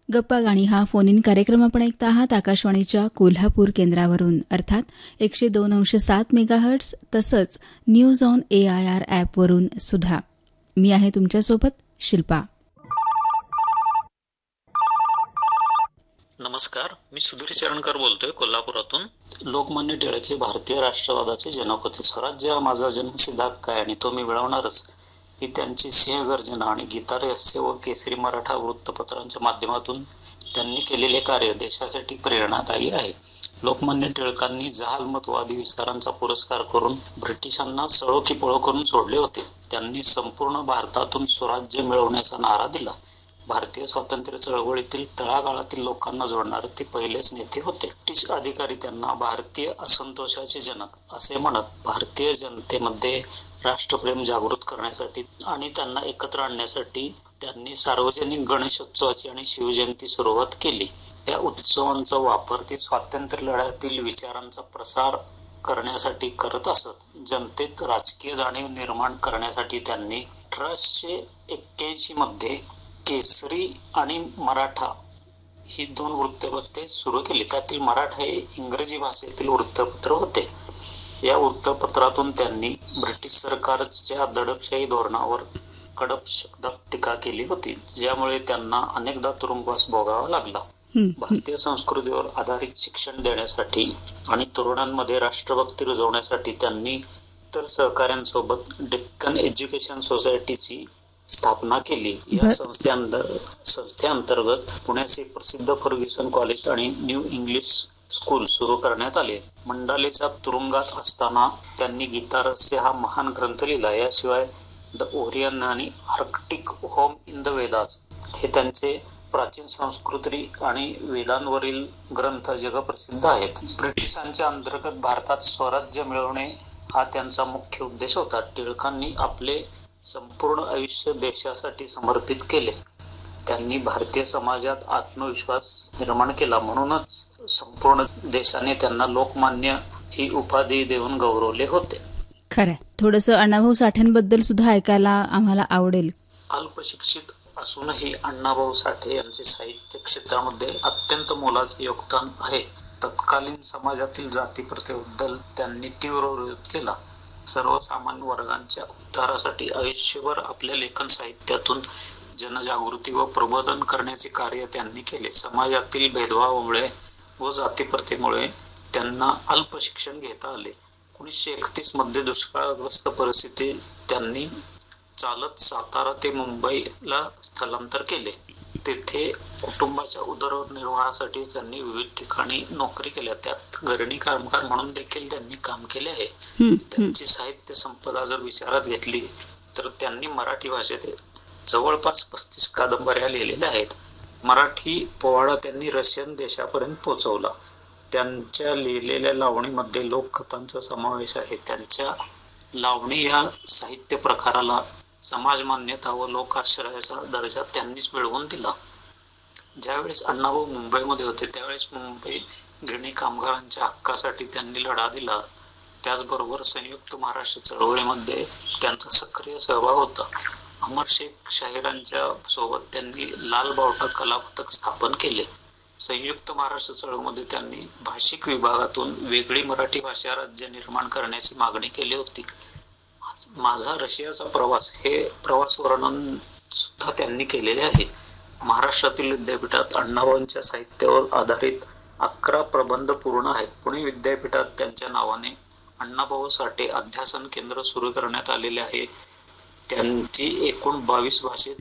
गप्पा गाणी हा फोन इन कार्यक्रम आपण ऐकता आहात आकाशवाणीच्या कोल्हापूर केंद्रावरून, अर्थात 102.7 मेगाहर्ट्ज, तसंच न्यूज ऑन AIR ॲपवरून सुद्धा. मी आहे तुमच्यासोबत शिल्पा. नमस्कार, मी सुधीर चरणकर बोलतोय कोल्हापुरातून. लोकमान्य टिळक हे भारतीय राष्ट्रवादाचे जनक होते. स्वराज्य हा माझा जन्मसिद्ध हक्क आहे आणि तो मी मिळवणारच, ही त्यांची सिंहगर्जना आणि गीतारहस्य व केसरी मराठा वृत्तपत्रांच्या माध्यमातून त्यांनी केलेले कार्य देशासाठी प्रेरणादायी आहे. लोकमान्य टिळकांनी जहालमतवादी विचारांचा पुरस्कार करून ब्रिटिशांना सळो की पळो करून सोडले होते. त्यांनी संपूर्ण भारतातून स्वराज्य मिळवण्याचा नारा दिला. भारतीय स्वातंत्र्य चळवळीतील तळागाळातील लोकांना जोडणारे ते पहिलेच नेते होते. ब्रिटिश अधिकारी त्यांना भारतीय असंतोषाचे जनक असे म्हणत भारतीय जनतेमध्ये राष्ट्रप्रेम जागृत करण्यासाठी आणि त्यांना एकत्र आणण्यासाठी त्यांनी सार्वजनिक गणेशोत्सवाची आणि शिवजयंती सुरुवात केली. या उत्सवांचा वापर ते स्वातंत्र्य लढ्यातील विचारांचा प्रसार करण्यासाठी करत असत. जनतेत राजकीय जाणीव निर्माण करण्यासाठी त्यांनी 1881 मध्ये केसरी आणि मराठा ही 2 वृत्तपत्रे सुरू केली. त्यातील मराठा हे इंग्रजी भाषेतील वृत्तपत्र होते. या वृत्तपत्रातून त्यांनी ब्रिटिश सरकारच्या दडपशाही धोरणावर कडक शब्दात टीका केली होती, ज्यामुळे त्यांना अनेकदा तुरुंगवास भोगावा लागला. भारतीय संस्कृतीवर आधारित शिक्षण देण्यासाठी आणि तरुणांमध्ये राष्ट्रभक्ती रुजवण्यासाठी त्यांनी इतर सहकाऱ्यांसोबत डेक्कन एज्युकेशन सोसायटीची स्थापना केली. या संस्थेअंतर्गत पुण्याचे प्रसिद्ध फर्ग्युसन कॉलेज आणि न्यू इंग्लिश स्कूल सुरू करण्यात आले. मंडालेच्या तुरुंगात असताना त्यांनी गीतारहस्य हा महान ग्रंथ लिहिला. याशिवाय द ओरियन आणि Arctic home in the Vedas हे त्यांचे प्राचीन संस्कृती आणि वेदांवरील ग्रंथ जगप्रसिद्ध आहेत. ब्रिटिशांच्या अंतर्गत भारतात स्वराज्य मिळवणे हा त्यांचा मुख्य उद्देश होता. टिळकांनी आपले संपूर्ण आयुष्य देशासाठी समर्पित केले. त्यांनी भारतीय समाजात आत्मविश्वास निर्माण केला. म्हणूनच संपूर्ण देशाने त्यांना लोकमान्य ही उपाधी देऊन गौरवले होते. खरं, थोडंसं अण्णाभाऊ साठ्यांबद्दल सुद्धा ऐकायला आम्हाला आवडेल. अल्पशिक्षित असूनही अण्णाभाऊ साठे यांचे साहित्य क्षेत्रामध्ये अत्यंत मोलाचे योगदान आहे. तत्कालीन समाजातील जातीप्रथेबद्दल त्यांनी तीव्र विरोध केला. सर्वसामान्य वर्गांच्या उद्धारासाठी आयुष्यभर आपल्या लेखन साहित्यातून जनजागृती व प्रबोधन करण्याचे कार्य त्यांनी केले. समाजातील भेदभावामुळे व जातीप्रथेमुळे त्यांना अल्प शिक्षण घेता आले. 1931 मध्ये दुष्काळग्रस्त परिस्थितीत त्यांनी चालत सातारा ते मुंबईला स्थलांतर केले. तेथे कुटुंबाच्या उदरनिर्वाहासाठी त्यांनी विविध ठिकाणी नोकरी केल्या. त्यात गिरणी कामगार म्हणून देखील त्यांनी काम केले आहे. त्यांची साहित्य संपदा जर विचारात घेतली तर त्यांनी मराठी भाषेत जवळपास 35 कादंबऱ्या लिहिलेल्या आहेत. मराठी पोवाडा त्यांनी रशियन देशापर्यंत पोहोचवला. त्यांच्या लिहिलेल्या लावणीमध्ये लोककथांचा समावेश आहे. त्यांच्या लावणी या साहित्य प्रकाराला समाज मान्यता व लोकाश्रयाचा दर्जा त्यांनीच मिळवून दिला. ज्यावेळेस अण्णाभाऊ मुंबईमध्ये होते त्यावेळेस मुंबई गिरणी कामगारांच्या हक्कासाठी त्यांनी लढा दिला. त्याचबरोबर संयुक्त महाराष्ट्र चळवळीमध्ये त्यांचा सक्रिय सहभाग होता. अमर शेख शाहिरांच्या सोबत त्यांनी लाल बावटा कला पथक स्थापन केले. संयुक्त महाराष्ट्र चळवळीमध्ये त्यांनी भाषिक विभागातून वेगळी मराठी भाषा राज्य निर्माण करण्याची मागणी केली होती. माझा रशियाचा प्रवास हे प्रवास वर्णन सुद्धा त्यांनी केलेले आहे. महाराष्ट्रातील विद्यापीठात अण्णाभाऊंच्या साहित्यावर आधारित 11 प्रबंध पूर्ण आहेत. पुणे विद्यापीठात त्यांच्या नावाने अण्णाभाऊ साठे अध्यासन केंद्र सुरू करण्यात आलेले आहे. त्यांची एकूण 22 भाषेत